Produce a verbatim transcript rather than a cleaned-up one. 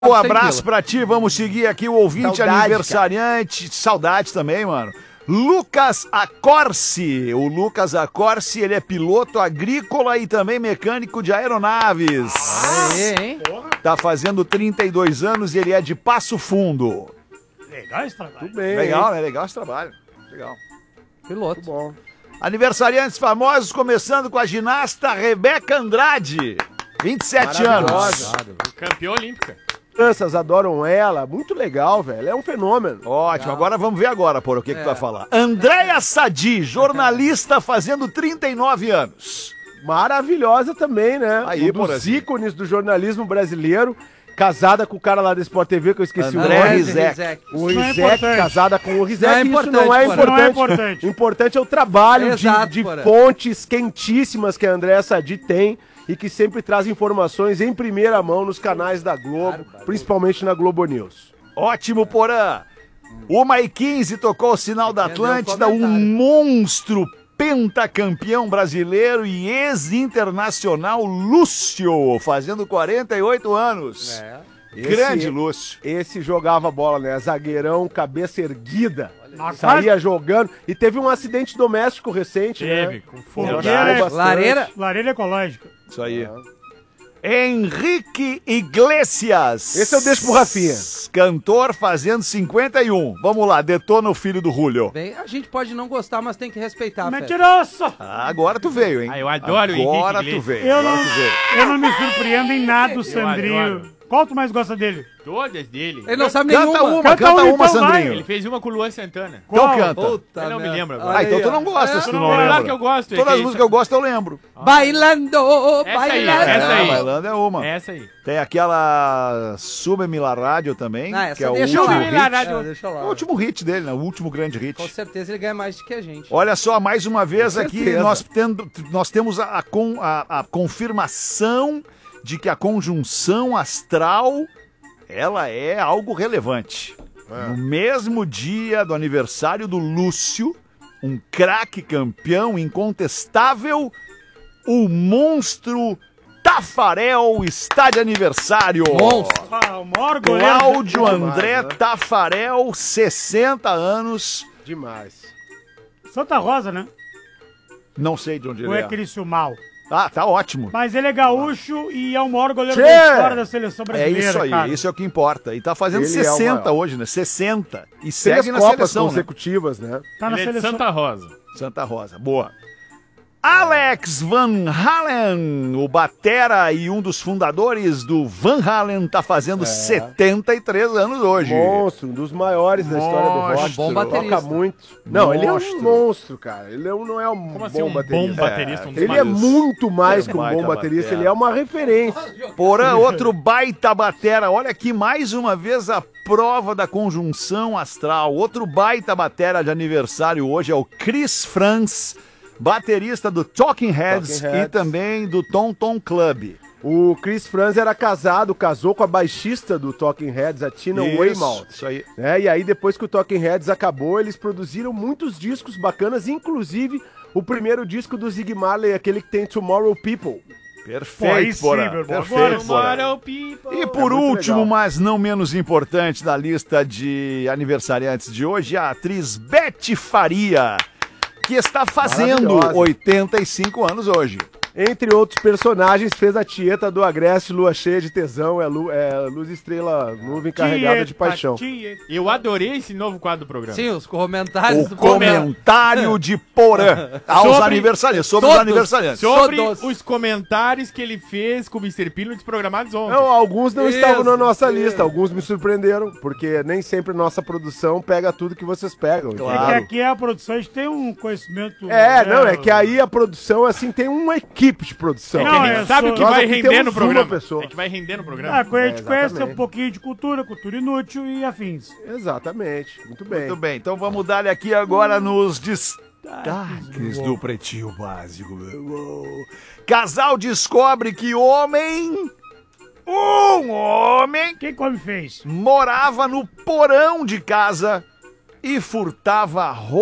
Um abraço pra ti, vamos seguir aqui o ouvinte Saudade, aniversariante, cara. Saudade também, mano. Lucas Acorce, o Lucas Acorce, ele é piloto agrícola e também mecânico de aeronaves. Aê, hein? Tá fazendo trinta e dois anos e ele é de Passo Fundo. Legal esse trabalho. Tudo bem. Legal, né? Legal esse trabalho. Legal. Piloto. Muito bom. Aniversariantes famosos, começando com a ginasta Rebeca Andrade, vinte e sete anos. Campeã olímpica. Crianças adoram ela, muito legal, velho. É um fenômeno. Ótimo, agora vamos ver agora, por o que, que tu vai falar. Andréia Sadi, jornalista, fazendo trinta e nove anos. Maravilhosa também, né? Aí, um dos Porazinho. ícones do jornalismo brasileiro. Casada com o cara lá da Sport T V, que eu esqueci André o nome. Rizek. O Isso não é Rizek, importante. casada com o Rizek. Não é Isso importante, não é Porã. importante. Não é importante. Importante é o trabalho de, Exato, de Porã. fontes quentíssimas que a Andréa Sadi tem e que sempre traz informações em primeira mão nos canais da Globo, principalmente na Globo News. Ótimo, Porã. Uma e quinze tocou o sinal da Entendeu o Atlântida, um comentário. monstro pentacampeão brasileiro e ex-internacional Lúcio, fazendo quarenta e oito anos. É. Grande Esse- Lúcio. Esse jogava bola, né? Zagueirão, cabeça erguida. Nossa, Saía jogando. E teve um acidente doméstico recente, Teve, né? com Fogueira fogo. é- bastante. Lareira. Lareira ecológica. Isso aí. Henrique Iglesias. Esse eu deixo pro Rafinha. Cantor fazendo cinquenta e um. Vamos lá, detona o filho do Julio. Bem, a gente pode não gostar, mas tem que respeitar, Fé. Mentiroso! Ah, agora tu veio, hein? Ah, eu adoro o Henrique Agora tu Iglesias. veio. Eu Agora não, tu veio. eu não me surpreendo em nada do Sandrinho. adoro. Qual tu mais gosta dele? Todas dele. Ele não sabe Canta nenhuma. uma, Canta canta uma, uma, então vai. Sandrinho. Ele fez uma com o Luan Santana. Então Qual? canta. Puta Eu não me merda. lembro agora. Ah, então Aí, tu não ó. gosta É, se tu não não lembro. lembra. Claro que eu gosto, é Todas que as isso- músicas que eu gosto eu lembro. Bailando, Essa aí, bailando. essa É, aí. Bailando é uma. Essa aí. Tem aquela Súbeme La Rádio também, Ah, essa que é o deixa último lá. hit. La Rádio. É, deixa lá. O último hit dele, né? O último grande hit. Com certeza ele ganha mais do que a gente. Olha só, mais uma vez Com aqui, certeza. nós, tendo, nós temos a, a con- a- a confirmação de que a conjunção astral, ela é algo relevante. No mesmo dia do aniversário do Lúcio, um craque campeão incontestável, o monstro Tafarel está de aniversário. Monstro. Ah, o maior goleiro. Cláudio Demais, André né? Tafarel, sessenta anos. Demais. Santa Rosa, né? Não sei de onde Ou ele é é. Criciúmal? Ah, tá ótimo. Mas ele é gaúcho e é o maior goleiro Tchê! da história da seleção É brasileira, isso aí, cara. isso é o que importa. E tá fazendo Ele é o sessenta maior. hoje, né? sessenta. E Três segue na Copas seleção, né? consecutivas, né? Tá na Ele é de seleção. Santa Rosa. Santa Rosa, boa. Alex Van Halen, o batera e um dos fundadores do Van Halen, tá fazendo setenta e três anos hoje. Monstro, um dos maiores da história do rock. Monstro. Bom baterista. Toca muito. Não, ele é Monstro. um monstro, cara. Ele é um- não é um Como bom assim um baterista. bom baterista? Um dos Ele é maiores? muito mais É que um baita bom baterista, batera. ele é uma referência. Porã, outro baita batera. Olha aqui, mais uma vez a prova da conjunção astral. Outro baita batera de aniversário hoje é o Chris Franz, baterista do Talking Heads, Talking Heads. e também do Tom Tom Club. O Chris Franz era casado, casou com a baixista do Talking Heads, a Tina Weymouth. Isso aí. Né? E aí, depois que o Talking Heads acabou, eles produziram muitos discos bacanas, inclusive o primeiro disco do Zig Marley, aquele que tem Tomorrow People. Perfeito, Pô, aí sim, Porã. meu irmão, Perfeito, agora- Porã. Tomorrow people. E por É muito último, legal. mas não menos importante da lista de aniversariantes de hoje, a atriz Beth Faria, que está fazendo Maravilhosa. oitenta e cinco anos hoje. Entre outros personagens, fez a Tieta do Agreste, Lua Cheia de Tesão, é, lu, é Luz Estrela, Nuvem Carregada de Paixão. Tieta. Eu adorei esse novo quadro do programa. Sim, os comentários O do comentário de Porã aos Sobre- aniversariantes, sobre os todos. aniversariantes. Sobre Todos. os comentários que ele fez com o mister Pino desprogramados ontem. Não, alguns não Isso, estavam na nossa isso. lista, alguns me surpreenderam, porque nem sempre nossa produção pega tudo que vocês pegam. É que Claro. aqui é a produção, a gente tem um conhecimento... É, não, né, é que aí a produção, assim, tem uma equipe de produção. É que Não, a gente é sabe só- o que Nós vai aqui render temos no uma programa. pessoa. É que vai render no programa. Ah, a gente É, conhece exatamente. um pouquinho de cultura, cultura inútil e afins. Exatamente, muito bem. Muito bem, então vamos dar aqui agora nos destaques do Pretinho Básico, meu irmão. Casal descobre que homem, um homem, Quem come fez? morava no porão de casa e furtava roupa